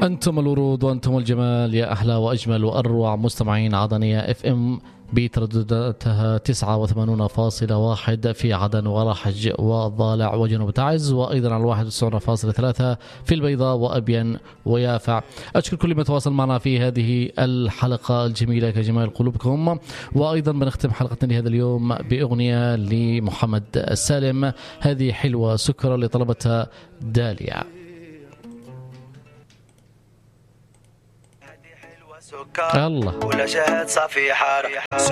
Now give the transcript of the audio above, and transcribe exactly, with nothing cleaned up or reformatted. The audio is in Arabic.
أنتم الورود وأنتم الجمال، يا أحلى وأجمل وأروع مستمعين عدنية اف ام بتردداتها تسعة وثمانون فاصلة واحد في عدن ورحج والضالع وجنوب تعز، وأيضا على واحد وتسعون فاصلة ثلاثة في البيضاء وأبين ويافع. أشكر كل من تواصل معنا في هذه الحلقة الجميلة كجمال قلوبكم. وأيضا بنختم حلقتنا لهذا اليوم بأغنية لمحمد السالم، هذه حلوة سكر لطلبة داليا. الله ولا شهد صافي حار